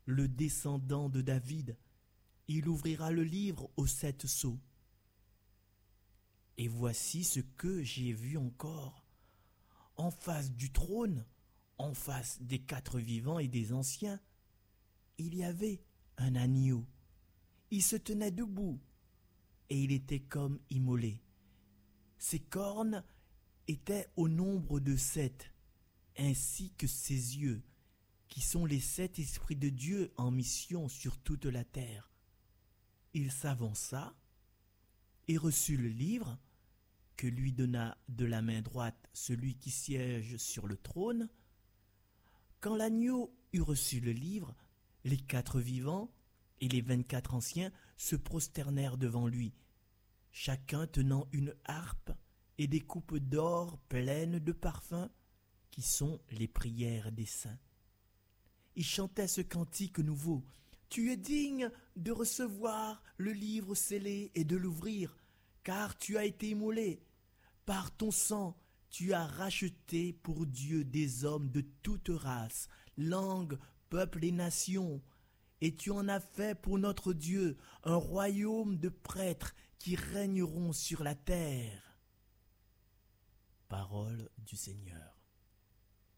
le descendant de David. Il ouvrira le livre aux 7 sceaux. Et voici ce que j'ai vu encore. En face du trône, en face des 4 vivants et des anciens, il y avait un agneau. Il se tenait debout et il était comme immolé. Ses cornes étaient au nombre de 7, ainsi que ses yeux, qui sont les 7 esprits de Dieu en mission sur toute la terre. Il s'avança et reçut le livre que lui donna de la main droite celui qui siège sur le trône. Quand l'agneau eut reçu le livre, les 4 vivants et les 24 anciens se prosternèrent devant lui, chacun tenant une harpe et des coupes d'or pleines de parfums, qui sont les prières des saints. Ils chantaient ce cantique nouveau. « Tu es digne de recevoir le livre scellé et de l'ouvrir, car tu as été immolé. Par ton sang, tu as racheté pour Dieu des hommes de toute race, langue, peuple et nation, et tu en as fait pour notre Dieu un royaume de prêtres qui régneront sur la terre. » Parole du Seigneur.